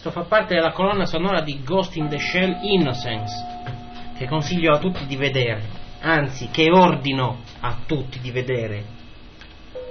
Questo fa parte della colonna sonora di Ghost in the Shell Innocence, che consiglio a tutti di vedere, anzi che ordino a tutti di vedere.